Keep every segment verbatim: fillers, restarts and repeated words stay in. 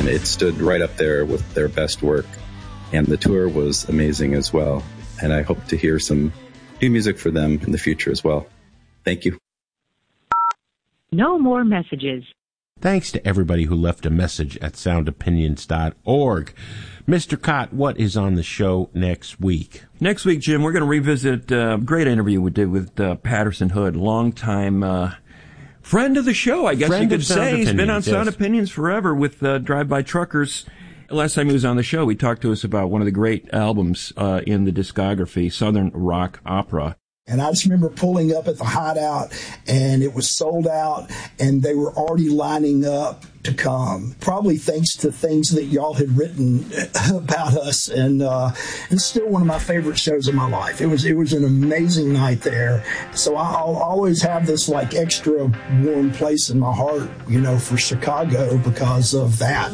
and it stood right up there with their best work. And the tour was amazing as well. And I hope to hear some new music for them in the future as well. Thank you. No more messages. Thanks to everybody who left a message at sound opinions dot org. Mister Cott, what is on the show next week? Next week, Jim, we're going to revisit a great interview we did with uh, Patterson Hood, longtime uh, friend of the show, I guess Friend you could of Sound say. He's been on Opinions, Sound yes. Opinions forever with uh, Drive-By Truckers. Last time he was on the show, he talked to us about one of the great albums uh, in the discography, Southern Rock Opera. And I just remember pulling up at the Hideout, and it was sold out, and they were already lining up to come, probably thanks to things that y'all had written about us. And uh, it's still one of my favorite shows of my life. It was it was an amazing night there. So I'll always have this like extra warm place in my heart, you know, for Chicago because of that.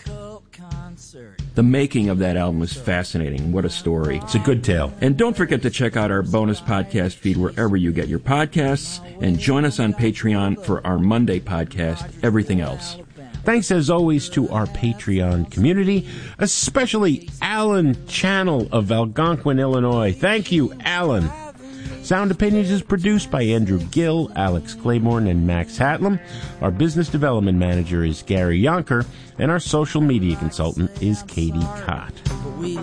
The making of that album was fascinating. What a story. It's a good tale. And don't forget to check out our bonus podcast feed wherever you get your podcasts, and join us on Patreon for our Monday podcast, Everything Else. Thanks, as always, to our Patreon community, especially Alan Channel of Algonquin, Illinois. Thank you, Alan. Sound Opinions is produced by Andrew Gill, Alex Claiborne, and Max Hatlam. Our business development manager is Gary Yonker, and our social media consultant is Katie Cott.